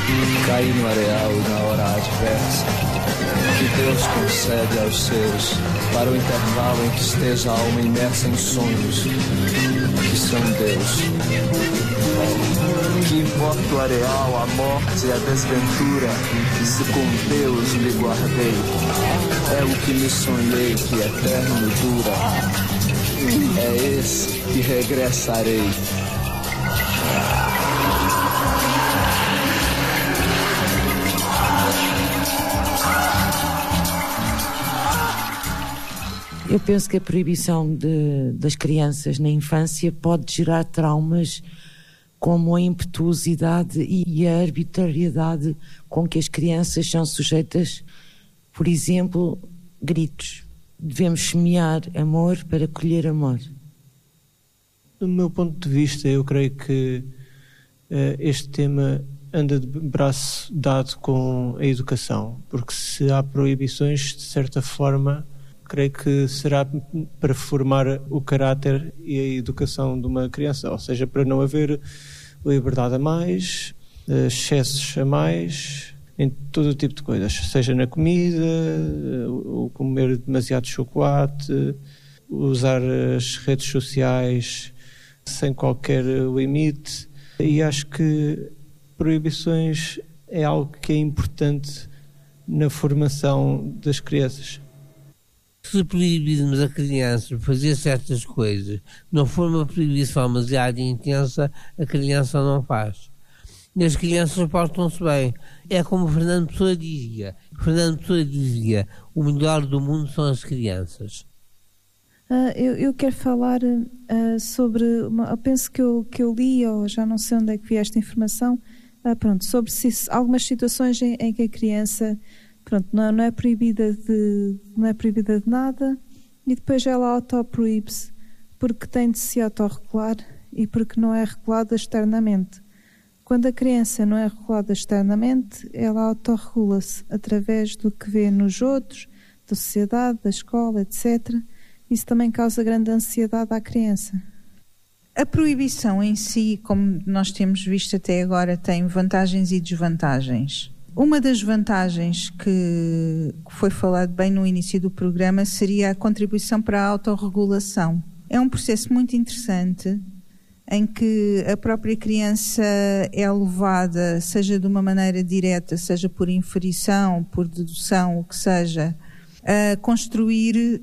Caí no areal e na hora adversa, que Deus concede aos seus, para o intervalo em que esteja a alma imersa em sonhos, que são Deus. Que importa o areal, a morte e a desventura, se com Deus me guardei. É o que me sonhei que eterno dura, é esse que regressarei. Eu penso que a proibição das crianças na infância pode gerar traumas como a impetuosidade e a arbitrariedade com que as crianças são sujeitas, por exemplo, gritos. Devemos semear amor para colher amor. Do meu ponto de vista, eu creio que este tema anda de braço dado com a educação, porque se há proibições, de certa forma, creio que será para formar o caráter e a educação de uma criança, ou seja, para não haver liberdade a mais, excessos a mais, em todo o tipo de coisas, seja na comida, o comer demasiado chocolate, usar as redes sociais sem qualquer limite, e acho que proibições é algo que é importante na formação das crianças. Se proibirmos a criança de fazer certas coisas, não for uma proibição demasiado intensa, a criança não faz. E as crianças portam-se bem. É como Fernando Pessoa dizia. Fernando Pessoa dizia, o melhor do mundo são as crianças. Eu quero falar sobre, eu penso que eu li, ou já não sei onde é que vi esta informação, sobre algumas situações em que a criança não é proibida de nada, e depois ela auto-proíbe-se porque tem de se autorregular e porque não é regulada externamente. Quando a criança não é regulada externamente, ela autorregula-se através do que vê nos outros, da sociedade, da escola, etc. Isso também causa grande ansiedade à criança. A proibição em si, como nós temos visto até agora, tem vantagens e desvantagens. Uma das vantagens que foi falado bem no início do programa seria a contribuição para a autorregulação. É um processo muito interessante em que a própria criança é levada, seja de uma maneira direta, seja por inferição, por dedução, o que seja, a construir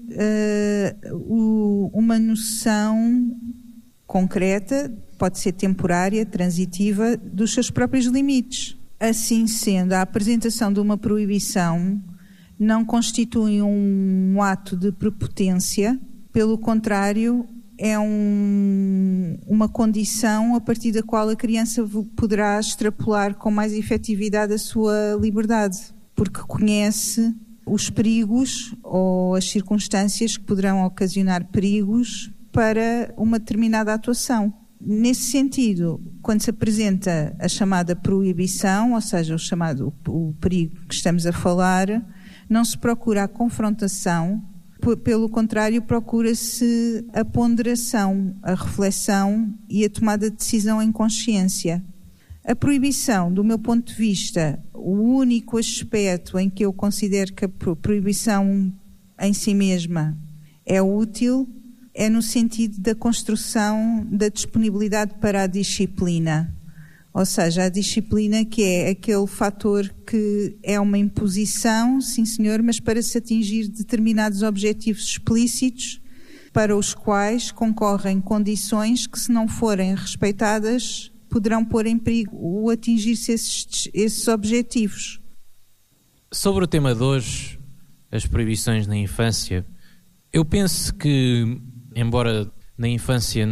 uma noção concreta, pode ser temporária, transitiva, dos seus próprios limites. Assim sendo, a apresentação de uma proibição não constitui um ato de prepotência, pelo contrário, é uma condição a partir da qual a criança poderá extrapolar com mais efetividade a sua liberdade, porque conhece os perigos ou as circunstâncias que poderão ocasionar perigos para uma determinada atuação. Nesse sentido, quando se apresenta a chamada proibição, ou seja, o perigo que estamos a falar, não se procura a confrontação, pelo contrário, procura-se a ponderação, a reflexão e a tomada de decisão em consciência. A proibição, do meu ponto de vista, o único aspecto em que eu considero que a proibição em si mesma é útil é no sentido da construção da disponibilidade para a disciplina. Ou seja, a disciplina que é aquele fator que é uma imposição, sim senhor, mas para se atingir determinados objetivos explícitos para os quais concorrem condições que, se não forem respeitadas, poderão pôr em perigo o atingir-se esses objetivos. Sobre o tema de hoje, as proibições na infância, eu penso que, embora na infância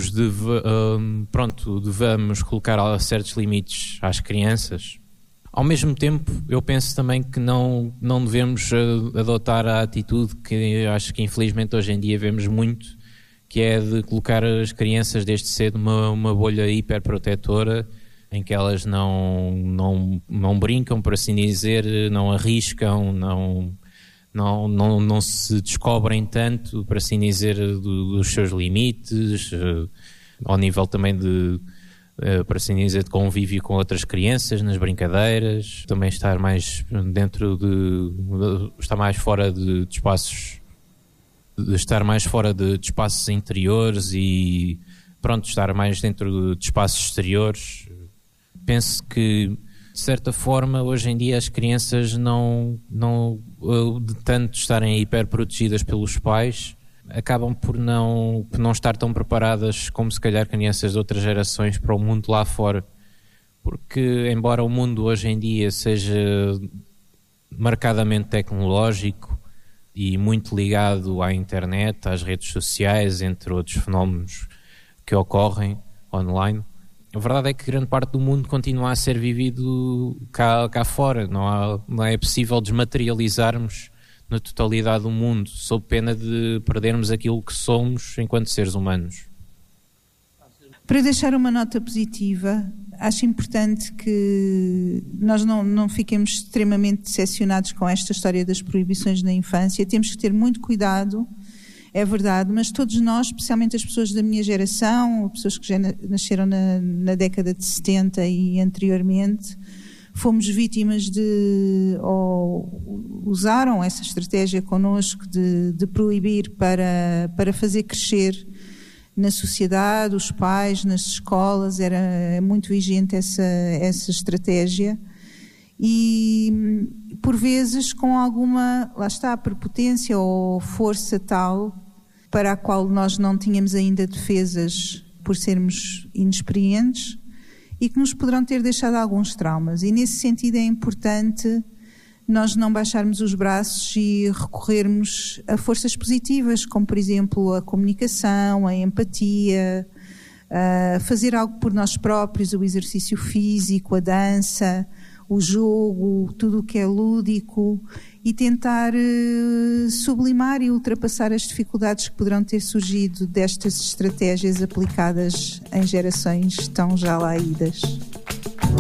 devamos colocar certos limites às crianças, ao mesmo tempo eu penso também que não devemos adotar a atitude que eu acho que infelizmente hoje em dia vemos muito, que é de colocar as crianças desde cedo uma bolha hiperprotetora em que elas não brincam, por assim dizer, não arriscam, não se descobrem tanto, por assim dizer, dos seus limites, ao nível também por assim dizer, de convívio com outras crianças, nas brincadeiras, também estar mais estar mais fora de espaços, estar mais fora de espaços interiores e estar mais dentro de espaços exteriores. Penso que, de certa forma, hoje em dia as crianças não de tanto estarem hiperprotegidas pelos pais, acabam por não estar tão preparadas como se calhar crianças de outras gerações para o mundo lá fora. Porque, embora o mundo hoje em dia seja marcadamente tecnológico e muito ligado à internet, às redes sociais, entre outros fenómenos que ocorrem online, a verdade é que grande parte do mundo continua a ser vivido cá fora. Não é possível desmaterializarmos na totalidade do mundo, sob pena de perdermos aquilo que somos enquanto seres humanos. Para deixar uma nota positiva, acho importante que nós não fiquemos extremamente decepcionados com esta história das proibições na infância. Temos que ter muito cuidado, é verdade, mas todos nós, especialmente as pessoas da minha geração, pessoas que já nasceram na década de 70 e anteriormente, fomos vítimas ou usaram essa estratégia connosco de proibir para fazer crescer na sociedade, os pais, nas escolas, era muito vigente essa estratégia e por vezes com alguma, lá está, prepotência ou força tal para a qual nós não tínhamos ainda defesas por sermos inexperientes e que nos poderão ter deixado alguns traumas. E nesse sentido é importante nós não baixarmos os braços e recorrermos a forças positivas, como por exemplo a comunicação, a empatia, a fazer algo por nós próprios, o exercício físico, a dança, o jogo, tudo o que é lúdico e tentar sublimar e ultrapassar as dificuldades que poderão ter surgido destas estratégias aplicadas em gerações tão já lá idas.